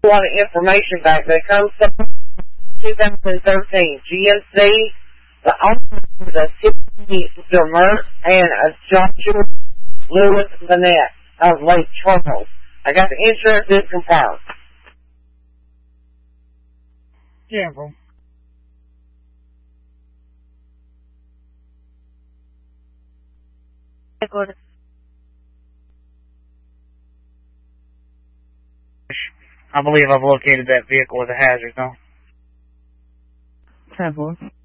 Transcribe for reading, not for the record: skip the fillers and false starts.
a lot of information back that comes from 2013 GMC, the owner of Sidney Demert and Joshua Lewis Bennett of Lake Charles. I got the insurance is confirmed. Yeah, bro. I believe I've located that vehicle with a hazard, though. 10-4.